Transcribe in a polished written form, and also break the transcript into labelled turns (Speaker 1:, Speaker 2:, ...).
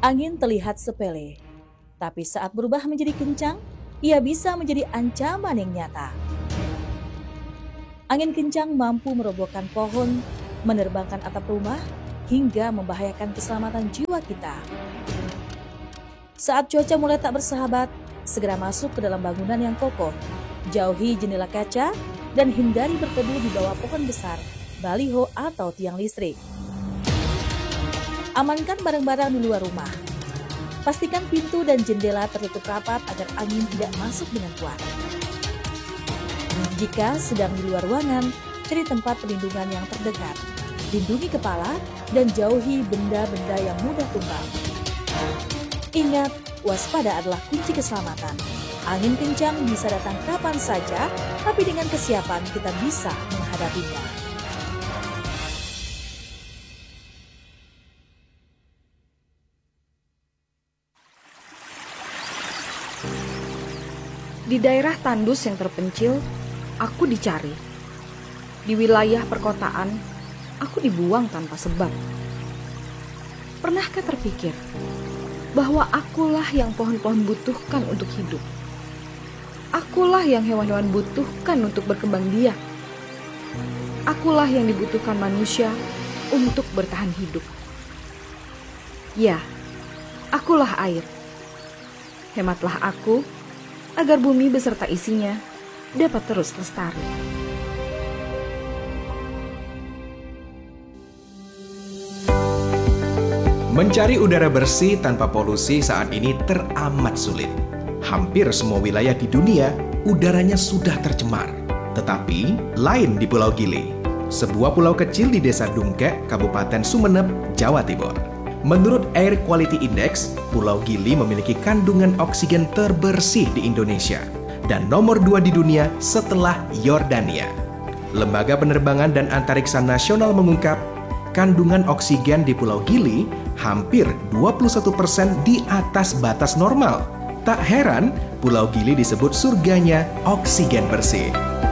Speaker 1: Angin terlihat sepele, tapi saat berubah menjadi kencang, ia bisa menjadi ancaman yang nyata. Angin kencang mampu merobohkan pohon, menerbangkan atap rumah, hingga membahayakan keselamatan jiwa kita. Saat cuaca mulai tak bersahabat, segera masuk ke dalam bangunan yang kokoh, jauhi jendela kaca, dan hindari berteduh di bawah pohon besar, baliho, atau tiang listrik. Amankan barang-barang di luar rumah. Pastikan pintu dan jendela tertutup rapat agar angin tidak masuk dengan kuat. Jika sedang di luar ruangan, cari tempat perlindungan yang terdekat. Lindungi kepala dan jauhi benda-benda yang mudah tumbang. Ingat, waspada adalah kunci keselamatan. Angin kencang bisa datang kapan saja, tapi dengan kesiapan kita bisa menghadapinya.
Speaker 2: Di daerah tandus yang terpencil, aku dicari. Di wilayah perkotaan, aku dibuang tanpa sebab. Pernahkah terpikir bahwa akulah yang pohon-pohon butuhkan untuk hidup? Akulah yang hewan-hewan butuhkan untuk berkembang biak. Akulah yang dibutuhkan manusia untuk bertahan hidup. Ya, akulah air. Hematlah aku agar bumi beserta isinya dapat terus lestari.
Speaker 3: Mencari udara bersih tanpa polusi saat ini teramat sulit. Hampir semua wilayah di dunia udaranya sudah tercemar. Tetapi lain di Pulau Gili, sebuah pulau kecil di Desa Dungkek, Kabupaten Sumeneb, Jawa Timur. Menurut Air Quality Index, Pulau Gili memiliki kandungan oksigen terbersih di Indonesia dan nomor 2 di dunia setelah Yordania. Lembaga Penerbangan dan Antariksa Nasional mengungkap, kandungan oksigen di Pulau Gili hampir 21% di atas batas normal. Tak heran, Pulau Gili disebut surganya oksigen bersih.